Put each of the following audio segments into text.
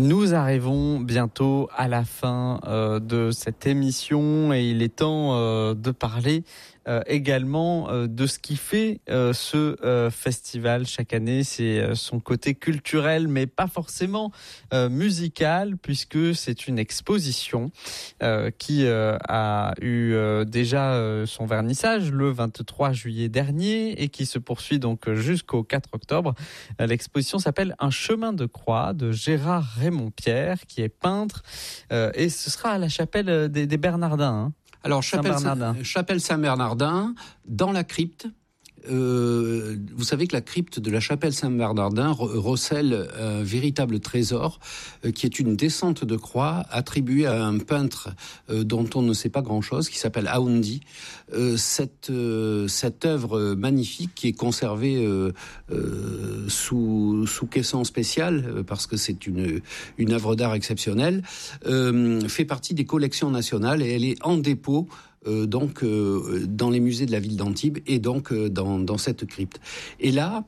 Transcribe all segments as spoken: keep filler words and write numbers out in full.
Nous arrivons bientôt à la fin euh, de cette émission et il est temps euh, de parler euh, également euh, de ce qui fait euh, ce euh, festival chaque année. C'est euh, son côté culturel, mais pas forcément euh, musical, puisque c'est une exposition euh, qui euh, a eu euh, déjà euh, son vernissage le vingt-trois juillet dernier et qui se poursuit donc jusqu'au quatre octobre. Euh, l'exposition s'appelle Un chemin de croix de Gérard Raymond-Pierre, qui est peintre, euh, et ce sera à la chapelle des, des Bernardins. Hein. Alors, chapelle Saint-Bernardin. chapelle Saint-Bernardin, dans la crypte. Euh, vous savez que la crypte de la chapelle Saint-Bernardin re- recèle un véritable trésor euh, qui est une descente de croix attribuée à un peintre euh, dont on ne sait pas grand-chose, qui s'appelle Aoundi. Euh, cette, euh, cette œuvre magnifique qui est conservée euh, euh, sous, sous caisson spécial, euh, parce que c'est une, une œuvre d'art exceptionnelle, euh, fait partie des collections nationales et elle est en dépôt Euh, donc euh, dans les musées de la ville d'Antibes et donc euh, dans, dans cette crypte. Et là,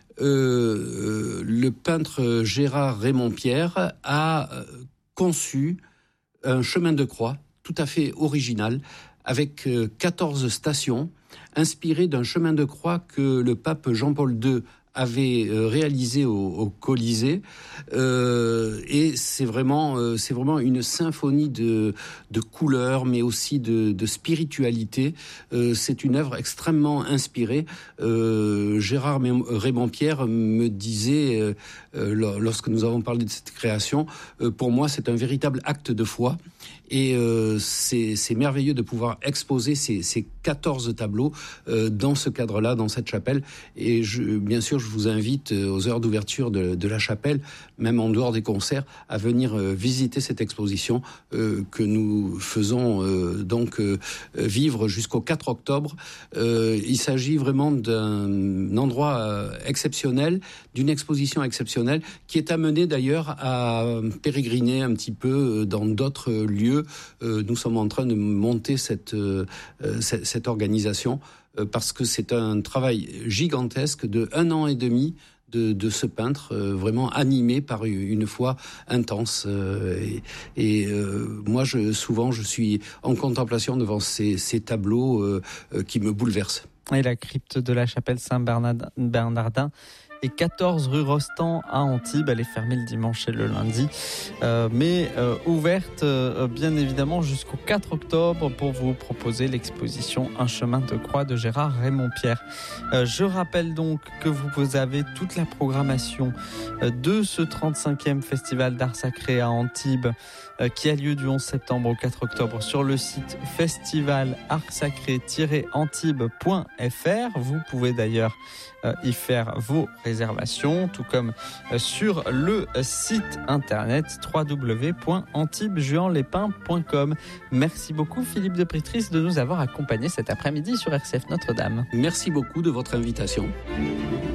euh, le peintre Gérard Raymond-Pierre a conçu un chemin de croix tout à fait original avec euh, quatorze stations inspirées d'un chemin de croix que le pape Jean-Paul deux avait réalisé au, au Colisée, euh, et c'est vraiment, euh, c'est vraiment une symphonie de, de couleurs, mais aussi de, de spiritualité. Euh, c'est une œuvre extrêmement inspirée. Euh, Gérard Raymond-Pierre me disait, euh, euh, lorsque nous avons parlé de cette création, euh, pour moi c'est un véritable acte de foi. Et euh, c'est, c'est merveilleux de pouvoir exposer ces, ces quatorze tableaux euh, dans ce cadre-là, dans cette chapelle. Et je, bien sûr, je vous invite euh, aux heures d'ouverture de, de la chapelle, même en dehors des concerts, à venir euh, visiter cette exposition euh, que nous faisons euh, donc euh, vivre jusqu'au quatre octobre. Euh, il s'agit vraiment d'un endroit euh, exceptionnel, d'une exposition exceptionnelle, qui est amenée d'ailleurs à pérégriner un petit peu dans d'autres lieux. Euh, nous sommes en train de monter cette, euh, cette, cette organisation euh, parce que c'est un travail gigantesque de un an et demi de, de ce peintre euh, vraiment animé par une foi intense. Euh, et et euh, moi, je, souvent, je suis en contemplation devant ces, ces tableaux euh, euh, qui me bouleversent. Et la crypte de la chapelle Saint-Bernardin et quatorze rue Rostand à Antibes. Elle est fermée le dimanche et le lundi, euh, mais euh, ouverte euh, bien évidemment jusqu'au quatre octobre pour vous proposer l'exposition Un chemin de croix de Gérard Raymond-Pierre. Euh, je rappelle donc que vous avez toute la programmation de ce trente-cinquième Festival d'Art Sacré à Antibes euh, qui a lieu du onze septembre au quatre octobre sur le site festival art sacré tiret antibes point f r. Vous pouvez d'ailleurs euh, y faire vos réservations, tout comme euh, sur le site internet w w w point antibes juan les pins point com. Merci beaucoup Philippe de Pritris de nous avoir accompagnés cet après-midi sur R C F Notre-Dame. Merci beaucoup de votre invitation.